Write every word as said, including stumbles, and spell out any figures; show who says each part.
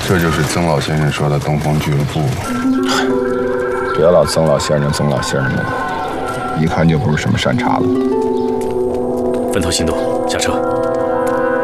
Speaker 1: 这就是曾老先生说的东方俱乐部。
Speaker 2: 别老曾老先生，曾老先生的，一看就不是什么善茬子。
Speaker 3: 分头行动，下车。